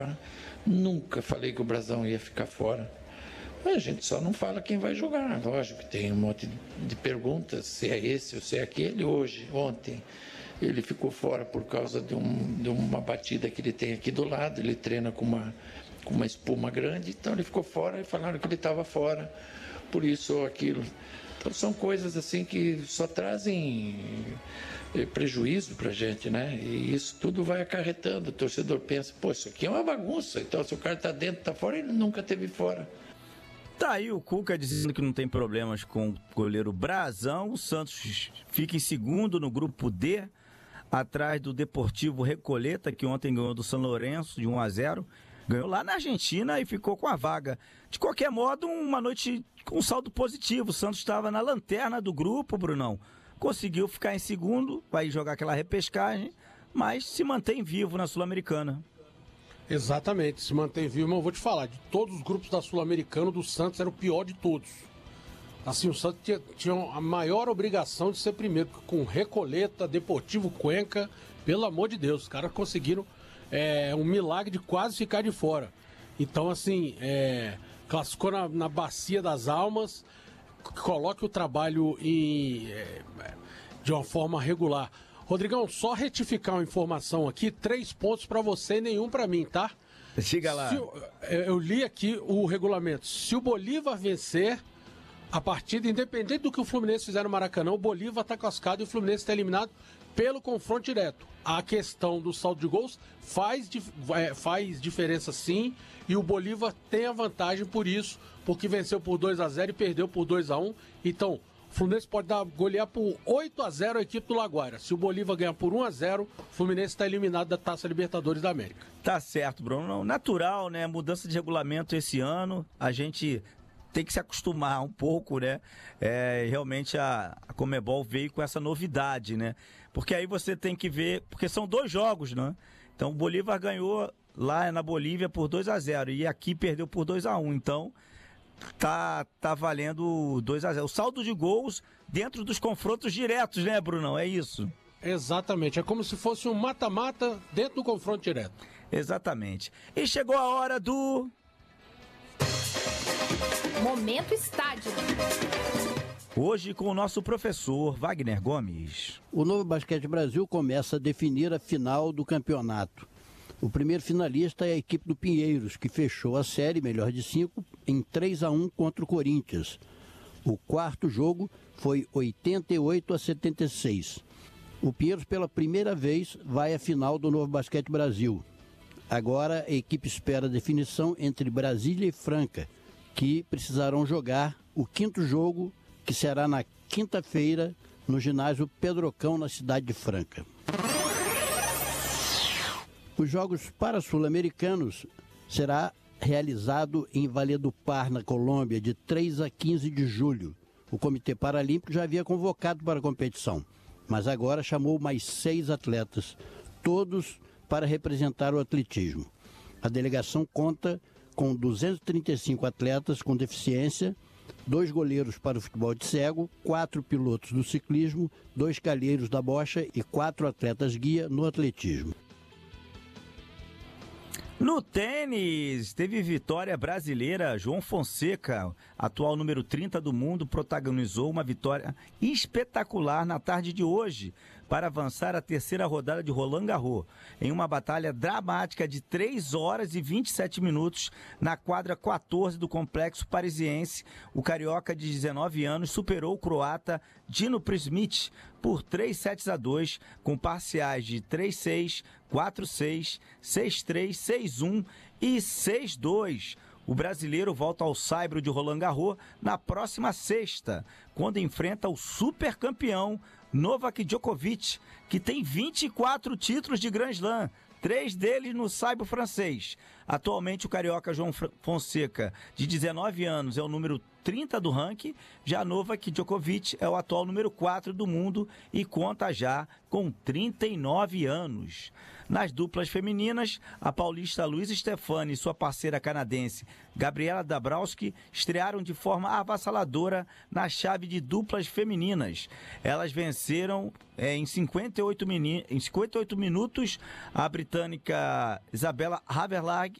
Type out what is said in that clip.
Nunca falei que o Brasão ia ficar fora. Mas a gente só não fala quem vai jogar. Lógico que tem um monte de perguntas, se é esse ou se é aquele. Ontem, ele ficou fora por causa de uma batida que ele tem aqui do lado. Ele treina com uma espuma grande, então ele ficou fora e falaram que ele estava fora, por isso ou aquilo. Então são coisas assim que só trazem prejuízo para a gente, né? E isso tudo vai acarretando. O torcedor pensa, pô, isso aqui é uma bagunça. Então se o cara está dentro, está fora, ele nunca esteve fora. Tá aí o Cuca dizendo que não tem problemas com o goleiro Brasão. O Santos fica em segundo no grupo D, atrás do Deportivo Recoleta, que ontem ganhou do São Lourenço de 1-0. Ganhou lá na Argentina e ficou com a vaga. De qualquer modo, uma noite com um saldo positivo. O Santos estava na lanterna do grupo, Brunão. Conseguiu ficar em segundo, vai jogar aquela repescagem, mas se mantém vivo na Sul-Americana. Exatamente, se mantém vivo. Mas eu vou te falar, de todos os grupos da Sul-Americana, do Santos era o pior de todos. Assim, o Santos tinha a maior obrigação de ser primeiro, porque com Recoleta, Deportivo Cuenca, pelo amor de Deus, os caras conseguiram um milagre de quase ficar de fora. Então, assim, classificou na bacia das almas, coloque o trabalho de uma forma regular. Rodrigão, só retificar uma informação aqui, 3 pontos para você e nenhum para mim, tá? Siga lá. Eu li aqui o regulamento. Se o Bolívar vencer a partida, independente do que o Fluminense fizer no Maracanã, o Bolívar está classificado e o Fluminense está eliminado pelo confronto direto. A questão do saldo de gols faz diferença sim, e o Bolívar tem a vantagem por isso, porque venceu por 2-0 e perdeu por 2-1. Então, o Fluminense pode golear por 8-0 a equipe do Laguaira. Se o Bolívar ganhar por 1-0, o Fluminense está eliminado da Taça Libertadores da América. Tá certo, Bruno. Natural, né? Mudança de regulamento esse ano. A gente tem que se acostumar um pouco, né? Realmente a Conmebol veio com essa novidade, né? Porque aí você tem que ver, porque são 2 jogos, né? Então o Bolívar ganhou lá na Bolívia por 2-0 e aqui perdeu por 2-1. Então tá valendo 2-0. O saldo de gols dentro dos confrontos diretos, né, Brunão? É isso. Exatamente. É como se fosse um mata-mata dentro do confronto direto. Exatamente. E chegou a hora do Momento Estádio. Hoje com o nosso professor Wagner Gomes. O Novo Basquete Brasil começa a definir a final do campeonato. O primeiro finalista é a equipe do Pinheiros, que fechou a série melhor de 5 em 3-1 contra o Corinthians. O quarto jogo foi 88-76. O Pinheiros, pela primeira vez, vai à final do Novo Basquete Brasil. Agora a equipe espera a definição entre Brasília e Franca, que precisarão jogar o quinto jogo, que será na quinta-feira, no ginásio Pedrocão, na cidade de Franca. Os Jogos Para-Sul-Americanos será realizado em Valledupar, na Colômbia, de 3 a 15 de julho. O Comitê Paralímpico já havia convocado para a competição, mas agora chamou mais 6 atletas, todos para representar o atletismo. A delegação conta com 235 atletas com deficiência, 2 goleiros para o futebol de cego, 4 pilotos do ciclismo, 2 calheiros da bocha e 4 atletas guia no atletismo. No tênis, teve vitória brasileira. João Fonseca, atual número 30 do mundo, protagonizou uma vitória espetacular na tarde de hoje para avançar a terceira rodada de Roland Garros, em uma batalha dramática de 3 horas e 27 minutos na quadra 14 do Complexo Parisiense. O carioca de 19 anos superou o croata Dino Prismic por 3-2, com parciais de 3-6, 4-6, 6-3, 6-1 e 6-2. O brasileiro volta ao saibro de Roland Garros na próxima sexta, quando enfrenta o supercampeão Novak Djokovic, que tem 24 títulos de Grand Slam, 3 deles no saibro francês. Atualmente o carioca João Fonseca, de 19 anos, é o número 30 do ranking, já Novak Djokovic é o atual número 4 do mundo e conta já com 39 anos. Nas duplas femininas, a paulista Luísa Stefani e sua parceira canadense Gabriela Dabrowski estrearam de forma avassaladora na chave de duplas femininas. Elas venceram em 58 minutos a britânica Isabella Haverlag